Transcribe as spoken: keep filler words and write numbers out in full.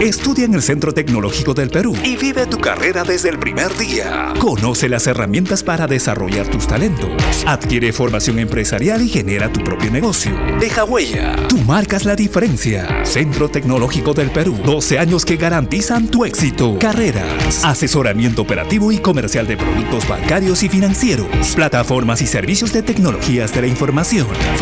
Estudia en el Centro Tecnológico del Perú y vive tu carrera desde el primer día. Conoce las herramientas para desarrollar tus talentos. Adquiere formación empresarial y genera tu propio negocio. Deja huella. Tú marcas la diferencia. Centro Tecnológico del Perú. doce años que garantizan tu éxito. Carreras, asesoramiento operativo y comercial de productos bancarios y financieros, plataformas y servicios de tecnologías de la información,